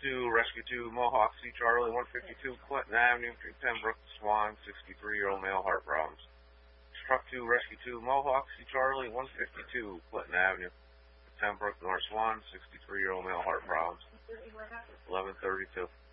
2, Rescue 2, Mohawk C. Charlie, 152 Clinton Avenue, Pembroke, Swan, 63-year-old male, heart problems. Truck 2, Rescue 2, Mohawk C. Charlie, 152 Clinton Avenue, Pembroke, North Swan, 63-year-old male, heart problems. 11:32.